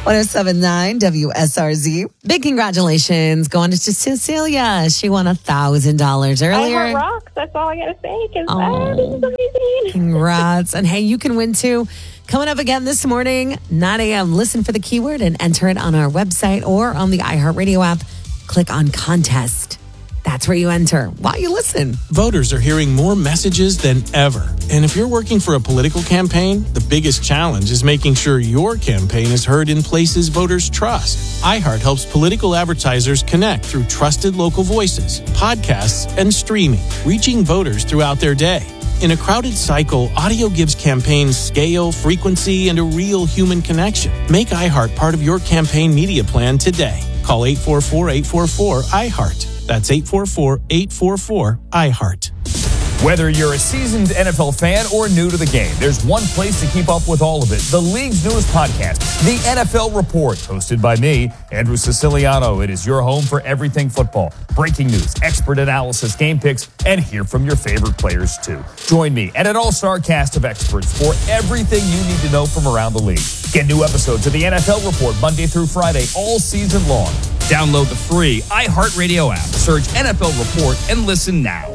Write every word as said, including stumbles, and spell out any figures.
one oh seven point nine W S R Z. Big congratulations going to Cecilia. She won one thousand dollars earlier. iHeart rocks. That's all I got to say because oh, this is amazing. Congrats. And hey, you can win too. Coming up again this morning, nine a.m. Listen for the keyword and enter it on our website or on the iHeartRadio app. Click on contest. That's where you enter while you listen. Voters are hearing more messages than ever. And if you're working for a political campaign, the biggest challenge is making sure your campaign is heard in places voters trust. iHeart helps political advertisers connect through trusted local voices, podcasts, and streaming, reaching voters throughout their day. In a crowded cycle, audio gives campaigns scale, frequency, and a real human connection. Make iHeart part of your campaign media plan today. Call eight four four, eight four four, iHeart. That's eight four four, eight four four, iHeart. Whether you're a seasoned N F L fan or new to the game, there's one place to keep up with all of it. The league's newest podcast, The N F L Report, hosted by me, Andrew Siciliano. It is your home for everything football. Breaking news, expert analysis, game picks, and hear from your favorite players, too. Join me and an all-star cast of experts for everything you need to know from around the league. Get new episodes of The N F L Report Monday through Friday all season long. Download the free iHeartRadio app. Search N F L Report and listen now.